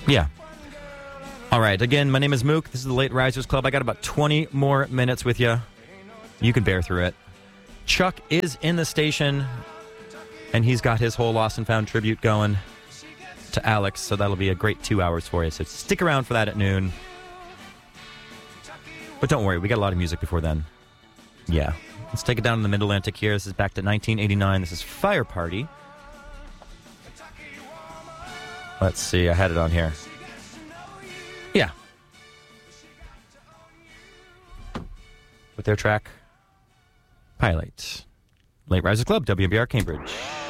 Yeah. All right. Again, my name is Mook. This is the Late Risers Club. I got about 20 more minutes with you. You can bear through it. Chuck is in the station, and he's got his whole Lost and Found tribute going to Alex, so that'll be a great 2 hours for you. So stick around for that at noon. But don't worry, we got a lot of music before then. Yeah. Let's take it down in the Mid-Atlantic here. This is back to 1989. This is Fire Party. Let's see, I had it on here. Yeah. With their track, Pilot. Late Risers Club, WNBR Cambridge.